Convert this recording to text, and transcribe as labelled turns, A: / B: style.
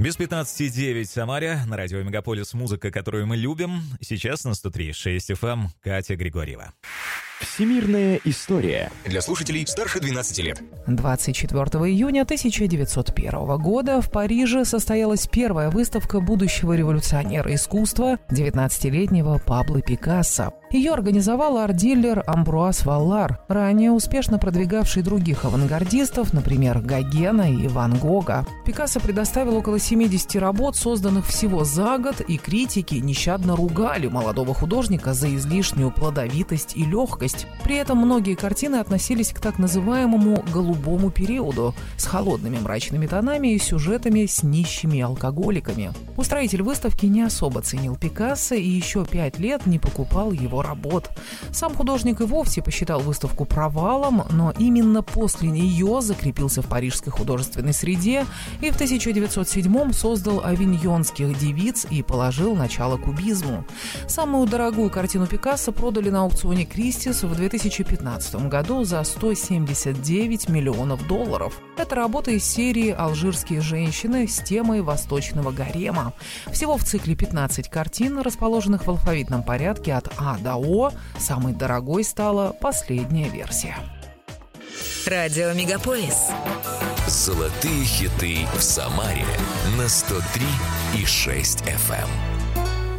A: Без 15:09 в Самаре. На радио Мегаполис музыка, которую мы любим. Сейчас на 103.6 FM Катя Григорьева.
B: Всемирная история.
C: Для слушателей старше 12 лет.
D: 24 июня 1901 года в Париже состоялась первая выставка будущего революционера искусства 19-летнего Пабло Пикассо. Ее организовал арт-дилер Амбруаз Валлар, ранее успешно продвигавший других авангардистов, например, Гогена и Ван Гога. Пикассо предоставил около 70 работ, созданных всего за год, и критики нещадно ругали молодого художника за излишнюю плодовитость и легкость. При этом многие картины относились к так называемому «голубому периоду» с холодными мрачными тонами и сюжетами с нищими алкоголиками. Устроитель выставки не особо ценил Пикассо и еще 5 лет не покупал его работ. Сам художник и вовсе посчитал выставку провалом, но именно после нее закрепился в парижской художественной среде и в 1907-м создал «Авиньонских девиц» и положил начало кубизму. Самую дорогую картину Пикассо продали на аукционе Кристис в 2015 году за $179 миллионов. Это работа из серии «Алжирские женщины» с темой восточного гарема. Всего в цикле 15 картин, расположенных в алфавитном порядке от А до О. Самой дорогой стала последняя версия.
E: Радио Мегаполис.
C: Золотые хиты в Самаре на 103.6 FM.